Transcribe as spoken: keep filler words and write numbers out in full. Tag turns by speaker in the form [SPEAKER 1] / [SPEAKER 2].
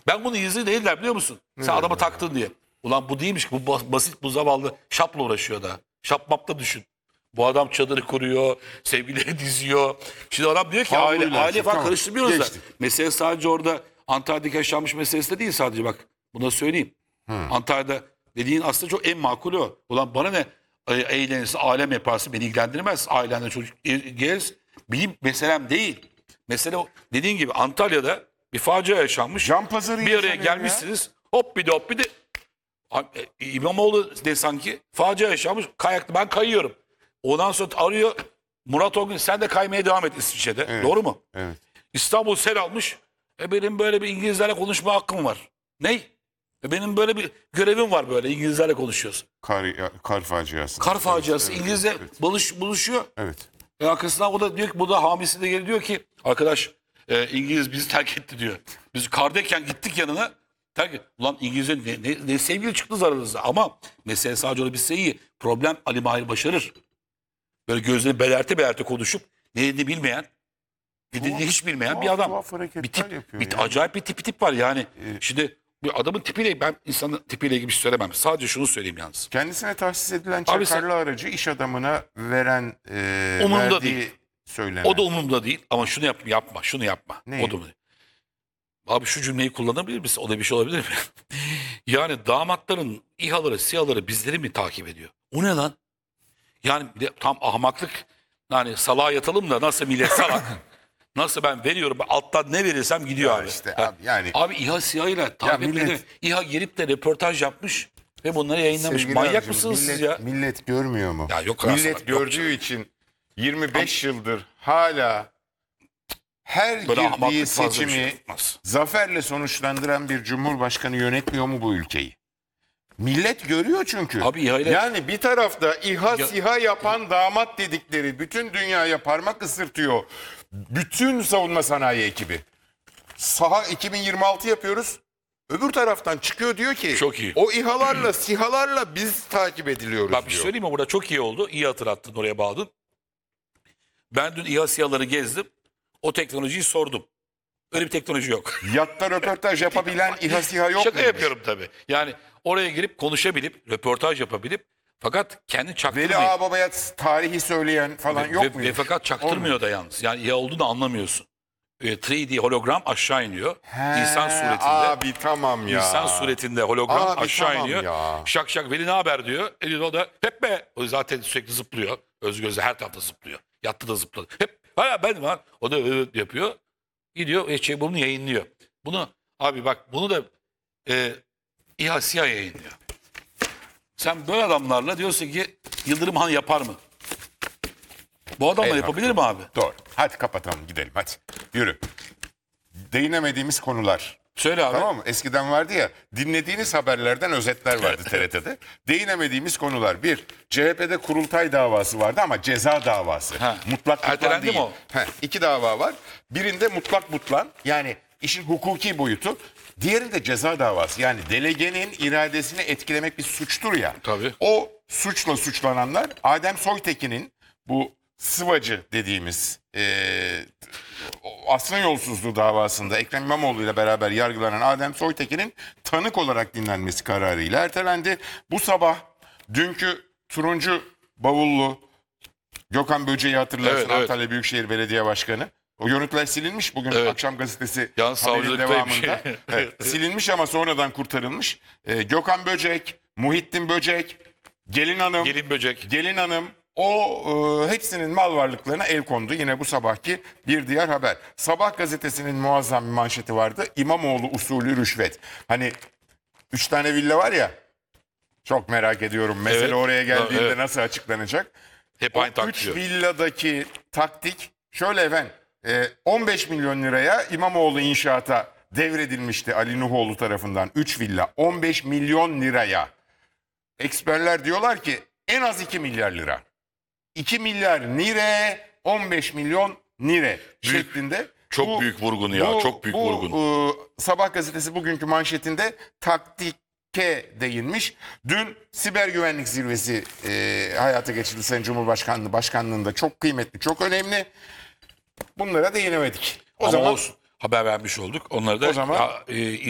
[SPEAKER 1] Ben bunu izli değiller biliyor musun? Sen adama taktın diye. Ulan bu değilmiş ki, bu bas- basit, bu zavallı şapla uğraşıyor da. Şap mapta düşün. Bu adam çadırı kuruyor, sevgilileri diziyor. Şimdi adam diyor ki aile,
[SPEAKER 2] Havluyla
[SPEAKER 1] aile
[SPEAKER 2] açık,
[SPEAKER 1] falan
[SPEAKER 2] tamam.
[SPEAKER 1] karıştırmıyoruz da.
[SPEAKER 2] Geçtik.
[SPEAKER 1] Mesele sadece orada Antalya'daki yaşanmış meselesi de değil sadece, bak. Bunu da söyleyeyim. Antalya'da dediğin aslında çok en makulü o. Ulan bana ne e, eğlenirse, alem yaparsın, beni ilgilendirmez. Ailenle çocuk e, geliriz. Benim meselem değil. Mesele o. Dediğin gibi Antalya'da bir facia yaşanmış.
[SPEAKER 2] Can pazarı
[SPEAKER 1] bir araya
[SPEAKER 2] yaşanıyor ya.
[SPEAKER 1] gelmişsiniz. Hop bir de hop bir de e, İmamoğlu de sanki facia yaşanmış. Kayaklı, ben kayıyorum. Ondan sonra arıyor Murat Orgun, sen de kaymaya devam et İsviçre'de.
[SPEAKER 2] Evet.
[SPEAKER 1] Doğru mu?
[SPEAKER 2] Evet.
[SPEAKER 1] İstanbul sel almış. E benim böyle bir İngilizlerle konuşma hakkım var. Ney? E benim böyle bir görevim var, böyle İngilizlerle konuşuyoruz.
[SPEAKER 2] Kar, kar faciası.
[SPEAKER 1] Kar faciası.
[SPEAKER 2] Evet,
[SPEAKER 1] İngilizler
[SPEAKER 2] evet, evet.
[SPEAKER 1] buluş, buluşuyor.
[SPEAKER 2] Evet.
[SPEAKER 1] E arkasından o da diyor ki, bu da hamisi de geliyor diyor ki arkadaş e, İngiliz bizi terk etti diyor. Biz kardayken gittik yanına. Terk et. Ulan İngilizce ne, ne, ne sevgili çıktınız aranızda. Ama mesele sadece öyle bitse iyi. Problem Ali Mahir başarır. Böyle gözlerini belerte belerte konuşup ne dediğini bilmeyen, ne dediğini hiç bilmeyen bir
[SPEAKER 2] tuhaf,
[SPEAKER 1] adam.
[SPEAKER 2] tuhaf hareketler
[SPEAKER 1] Bir tip,
[SPEAKER 2] yapıyor
[SPEAKER 1] bir,
[SPEAKER 2] yani.
[SPEAKER 1] acayip bir tipi tip var yani. Şimdi bir adamın tipiyle, ben insanın tipiyle ilgili bir şey söylemem. Sadece şunu söyleyeyim yalnız.
[SPEAKER 2] Kendisine tahsis edilen
[SPEAKER 1] Abi
[SPEAKER 2] çakarlı
[SPEAKER 1] sen-
[SPEAKER 2] aracı iş adamına veren e,
[SPEAKER 1] Umurumda
[SPEAKER 2] verdiği
[SPEAKER 1] değil.
[SPEAKER 2] söylenen.
[SPEAKER 1] O da umurumda değil ama şunu yap, yapma, şunu yapma.
[SPEAKER 2] Ne?
[SPEAKER 1] O da umurumda. Abi şu cümleyi kullanabilir misin? O da bir şey olabilir mi? Yani damatların İHA'ları, SİHA'ları bizleri mi takip ediyor? O ne lan? Yani bir de tam ahmaklık. Yani salağa yatalım da nasıl millet salak? Nasıl ben veriyorum, alttan ne verirsem gidiyor
[SPEAKER 2] Ya
[SPEAKER 1] abi.
[SPEAKER 2] işte
[SPEAKER 1] Ha.
[SPEAKER 2] abi yani-
[SPEAKER 1] Abi İHA SİHA'yla takip
[SPEAKER 2] millet-
[SPEAKER 1] edip İHA gelip de röportaj yapmış ve bunları yayınlamış.
[SPEAKER 2] Sevgili
[SPEAKER 1] Manyak
[SPEAKER 2] abicim,
[SPEAKER 1] mısınız
[SPEAKER 2] millet,
[SPEAKER 1] siz ya?
[SPEAKER 2] Millet görmüyor mu?
[SPEAKER 1] Ya yok aslında,
[SPEAKER 2] millet
[SPEAKER 1] yok
[SPEAKER 2] gördüğü
[SPEAKER 1] canım.
[SPEAKER 2] için yirmi beş yıldır hala her
[SPEAKER 1] Böyle
[SPEAKER 2] girdiği
[SPEAKER 1] ahmaklık fazla bir şey
[SPEAKER 2] seçimi
[SPEAKER 1] yapmaz.
[SPEAKER 2] zaferle sonuçlandıran bir cumhurbaşkanı yönetmiyor mu bu ülkeyi? Millet görüyor çünkü.
[SPEAKER 1] Abi İHA ile-
[SPEAKER 2] Yani bir tarafta İHA
[SPEAKER 1] Ya-
[SPEAKER 2] SİHA yapan damat dedikleri bütün dünyaya parmak ısırtıyor. Bütün savunma sanayi ekibi. Saha iki bin yirmi altı yapıyoruz. Öbür taraftan çıkıyor diyor ki
[SPEAKER 1] Çok iyi.
[SPEAKER 2] o İHA'larla SİHA'larla biz takip ediliyoruz
[SPEAKER 1] Bak bir şey
[SPEAKER 2] diyor.
[SPEAKER 1] söyleyeyim mi? Burada çok iyi oldu. İyi hatırlattın, oraya bağladın. Ben dün İHA SİHA'ları gezdim. O teknolojiyi sordum. Öyle bir teknoloji yok.
[SPEAKER 2] Yatta röportaj yapabilen İHA SİHA yok
[SPEAKER 1] Şaka
[SPEAKER 2] muymuş?
[SPEAKER 1] yapıyorum tabii. Yani oraya girip konuşabilip, röportaj yapabilip fakat kendi
[SPEAKER 2] Veli
[SPEAKER 1] çaktırmıyor.
[SPEAKER 2] Ağababa'ya tarihi söyleyen falan
[SPEAKER 1] Ve,
[SPEAKER 2] yok
[SPEAKER 1] ve,
[SPEAKER 2] muymuş?
[SPEAKER 1] ve fakat çaktırmıyor da yalnız. Yani İHA olduğunu anlamıyorsun. E, üç D hologram aşağı iniyor.
[SPEAKER 2] He,
[SPEAKER 1] İnsan suretinde.
[SPEAKER 2] Abi tamam ya.
[SPEAKER 1] İnsan suretinde hologram
[SPEAKER 2] Abi
[SPEAKER 1] aşağı
[SPEAKER 2] tamam
[SPEAKER 1] iniyor.
[SPEAKER 2] ya.
[SPEAKER 1] Şak şak Veli ne haber diyor. Eli o da hep be. O zaten sürekli zıplıyor. Özgöz'de her tarafta zıplıyor. Yattı da zıpladı. Hep hala ben var. O da evet yapıyor. Gidiyor e, şey, bunu yayınlıyor. Bunu abi bak, bunu da e, İHA SİHA yayınlıyor. Sen böyle adamlarla diyorsun ki Yıldırım Han yapar mı? Bu adamlar
[SPEAKER 2] Eyvallah.
[SPEAKER 1] yapabilir mi abi?
[SPEAKER 2] Doğru. Hadi kapatalım gidelim hadi. Yürü. Değinemediğimiz konular.
[SPEAKER 1] Söyle abi.
[SPEAKER 2] Tamam mı? Eskiden vardı ya, dinlediğiniz haberlerden özetler vardı T R T'de. Değinemediğimiz konular. Bir, C H P'de kurultay davası vardı ama ceza davası.
[SPEAKER 1] Ha.
[SPEAKER 2] Mutlak butlan
[SPEAKER 1] Ertelendi
[SPEAKER 2] değil.
[SPEAKER 1] mi o?
[SPEAKER 2] He, iki dava var. Birinde mutlak butlan, yani işin hukuki boyutu. Diğerinde ceza davası. Yani delegenin iradesini etkilemek bir suçtur ya.
[SPEAKER 1] Tabii.
[SPEAKER 2] O suçla suçlananlar Adem Soytekin'in bu sıvacı dediğimiz eee asrın yolsuzluğu davasında Ekrem İmamoğlu ile beraber yargılanan Adem Soytekin'in tanık olarak dinlenmesi kararıyla ertelendi. Bu sabah dünkü turuncu bavullu Gökhan Böceği hatırlarsın,
[SPEAKER 1] Evet, evet.
[SPEAKER 2] Antalya Büyükşehir Belediye Başkanı. O görüntüler silinmiş bugün
[SPEAKER 1] Evet.
[SPEAKER 2] Akşam Gazetesi
[SPEAKER 1] Yalnız
[SPEAKER 2] haberin
[SPEAKER 1] savcılıktaymış.
[SPEAKER 2] devamında. Evet, silinmiş ama sonradan kurtarılmış. Ee, Gökhan Böcek, Muhittin Böcek, Gelin Hanım,
[SPEAKER 1] Gelin Böcek.
[SPEAKER 2] Gelin Hanım, o e, hepsinin mal varlıklarına el kondu. Yine bu sabahki bir diğer haber. Sabah gazetesinin muazzam bir manşeti vardı. İmamoğlu usulü rüşvet. Hani üç tane villa var ya. Çok merak ediyorum. Mesele
[SPEAKER 1] Evet.
[SPEAKER 2] oraya geldiğinde
[SPEAKER 1] Evet.
[SPEAKER 2] nasıl açıklanacak?
[SPEAKER 1] Hep
[SPEAKER 2] O
[SPEAKER 1] aynı
[SPEAKER 2] üç
[SPEAKER 1] taktiği.
[SPEAKER 2] villadaki taktik şöyle efendim. e, on beş milyon liraya İmamoğlu inşaata devredilmişti Ali Nuhoğlu tarafından. üç villa on beş milyon liraya. Eksperler diyorlar ki en az iki milyar lira. iki milyar nire, on beş milyon nire
[SPEAKER 1] Büyük,
[SPEAKER 2] şeklinde.
[SPEAKER 1] çok büyük vurgun ya, çok büyük
[SPEAKER 2] bu,
[SPEAKER 1] vurgun.
[SPEAKER 2] e, Sabah gazetesi bugünkü manşetinde taktike değinmiş. Dün siber güvenlik zirvesi e, hayata geçirildi Sayın Cumhurbaşkanlığı Başkanlığında. Çok kıymetli, çok önemli. Bunlara değinemedik. O
[SPEAKER 1] Ama
[SPEAKER 2] zaman
[SPEAKER 1] olsun. Haber vermiş olduk. Onları da
[SPEAKER 2] O zaman-
[SPEAKER 1] ya, e,